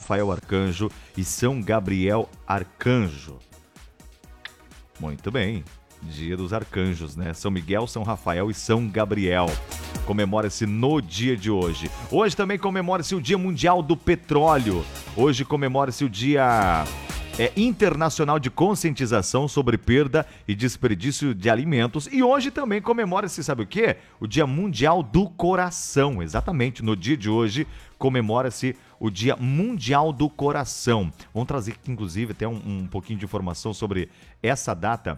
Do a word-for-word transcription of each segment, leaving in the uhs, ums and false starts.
Rafael Arcanjo e São Gabriel Arcanjo. Muito bem. Dia dos Arcanjos, né? São Miguel, São Rafael e São Gabriel. Comemora-se no dia de hoje. Hoje também comemora-se o Dia Mundial do Petróleo. Hoje comemora-se o Dia é, Internacional de Conscientização sobre Perda e Desperdício de Alimentos. E hoje também comemora-se, sabe o quê? O Dia Mundial do Coração. Exatamente, no dia de hoje comemora-se o Dia Mundial do Coração. Vamos trazer aqui, inclusive, até um, um pouquinho de informação sobre essa data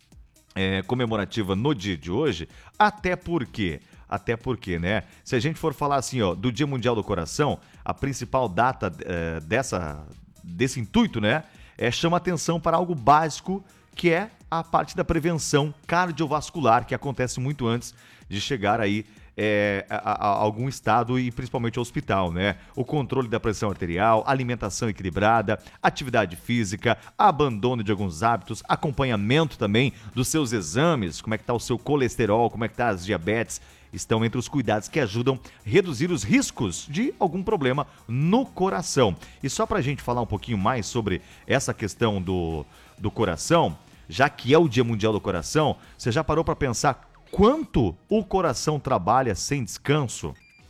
É, comemorativa no dia de hoje, até porque, até porque, né? Se a gente for falar assim, ó, do Dia Mundial do Coração, a principal data é, dessa, desse intuito, né, é, chama atenção para algo básico, que é a parte da prevenção cardiovascular, que acontece muito antes de chegar aí É, a, a, a algum estado e principalmente ao hospital, né? O controle da pressão arterial, alimentação equilibrada, atividade física, abandono de alguns hábitos, acompanhamento também dos seus exames, como é que tá o seu colesterol, como é que tá as diabetes, estão entre os cuidados que ajudam a reduzir os riscos de algum problema no coração. E só pra gente falar um pouquinho mais sobre essa questão do, do coração, já que é o Dia Mundial do Coração, você já parou pra pensar quanto o coração trabalha sem descanso?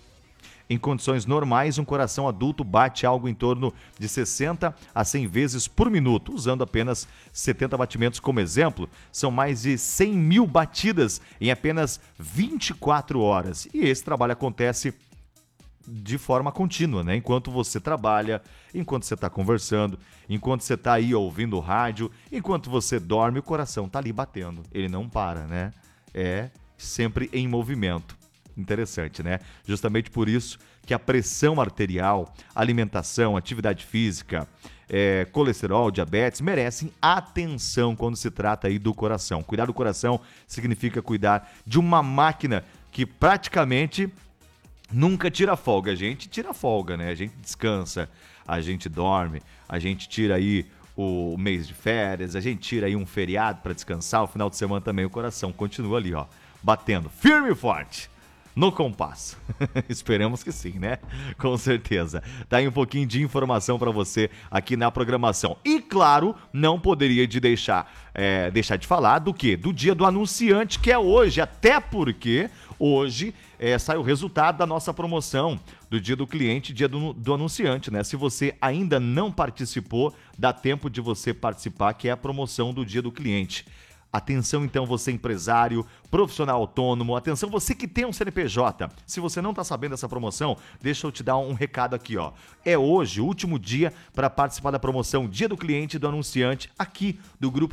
Em condições normais, um coração adulto bate algo em torno de sessenta a cem vezes por minuto, usando apenas setenta batimentos como exemplo. São mais de cem mil batidas em apenas vinte e quatro horas. E esse trabalho acontece de forma contínua, né? Enquanto você trabalha, enquanto você está conversando, enquanto você está aí ouvindo rádio, enquanto você dorme, o coração está ali batendo. Ele não para, né? É sempre em movimento. Interessante, né? Justamente por isso que a pressão arterial, alimentação, atividade física, é, colesterol, diabetes merecem atenção quando se trata aí do coração. Cuidar do coração significa cuidar de uma máquina que praticamente nunca tira folga. A gente tira folga, né? A gente descansa, a gente dorme, a gente tira aí o mês de férias, a gente tira aí um feriado para descansar, o final de semana também o coração continua ali, ó, batendo firme e forte no compasso. Esperamos que sim, né? Com certeza. Tá aí um pouquinho de informação para você aqui na programação. E claro, não poderia de deixar, é, deixar de falar do quê? Do Dia do Anunciante, que é hoje, até porque hoje é, sai o resultado da nossa promoção do Dia do Cliente, Dia do, do Anunciante, né? Se você ainda não participou, dá tempo de você participar, que é a promoção do Dia do Cliente. Atenção então, você empresário, profissional autônomo, atenção você que tem um C N P J. Se você não está sabendo dessa promoção, deixa eu te dar um recado aqui, ó. É hoje o último dia para participar da promoção Dia do Cliente e do Anunciante aqui do Grupo